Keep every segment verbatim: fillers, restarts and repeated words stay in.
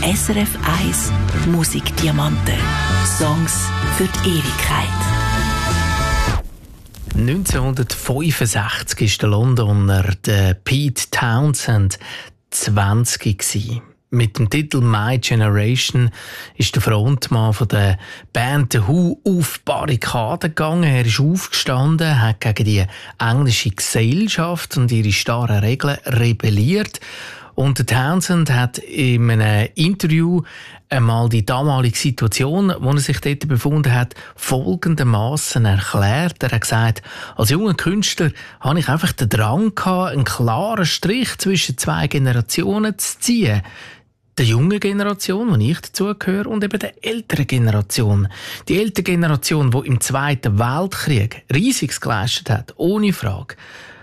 S R F eins Musikdiamanten. Songs für die Ewigkeit. neunzehnhundertfünfundsechzig war der Londoner der Pete Townshend zwanzig gewesen. Mit dem Titel «My Generation» ist der Frontmann von der Band The Who auf die Barrikaden gegangen. Er ist aufgestanden, hat gegen die englische Gesellschaft und ihre starren Regeln rebelliert. Und der Townshend hat in einem Interview einmal die damalige Situation, wo er sich dort befunden hat, folgendermaßen erklärt. Er hat gesagt, als junger Künstler hatte ich einfach den Drang gehabt, einen klaren Strich zwischen zwei Generationen zu ziehen. Der jungen Generation, wo ich dazugehöre, und eben der älteren Generation. Die ältere Generation, die im Zweiten Weltkrieg Riesiges geleistet hat, ohne Frage,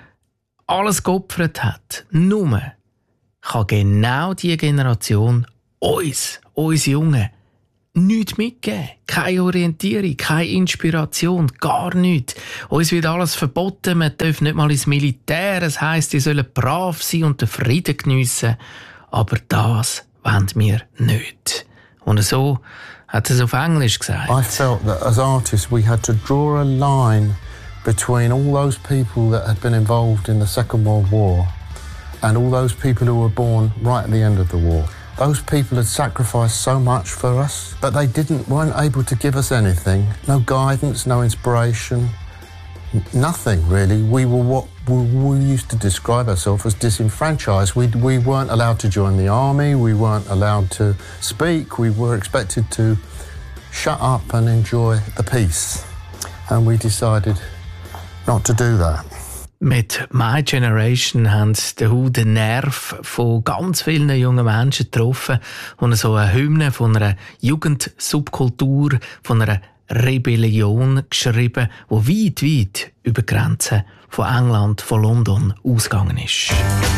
alles geopfert hat, nur kann genau diese Generation uns, uns Jungen, nichts mitgeben. Keine Orientierung, keine Inspiration, gar nichts. Uns wird alles verboten, man darf nicht mal ins Militär. Es heisst, die sollen brav sein und den Frieden geniessen. Aber das wollen wir nicht. Und so hat er es auf Englisch gesagt. I felt that as artists we had to draw a line between all those people that had been involved in the Second World War and all those people who were born right at the end of the war. Those people had sacrificed so much for us, but they didn't, weren't able to give us anything. No guidance, no inspiration, n- nothing really. We were what we, we used to describe ourselves as disenfranchised. We, we weren't allowed to join the army, we weren't allowed to speak, we were expected to shut up and enjoy the peace. And we decided not to do that. Mit «My Generation» haben die Who den Nerv von ganz vielen jungen Menschen getroffen und so eine Hymne von einer Jugendsubkultur, von einer Rebellion geschrieben, die weit, weit über die Grenzen von England, von London ausgegangen ist.